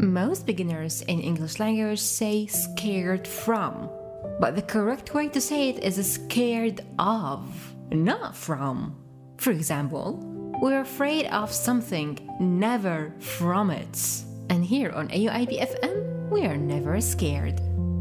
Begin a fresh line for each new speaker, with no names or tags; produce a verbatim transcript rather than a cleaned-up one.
Most beginners in English language say scared from, but the correct way to say it is scared of, not from. For example, we're afraid of something, never from it. And here on A U I B F M, we are never scared.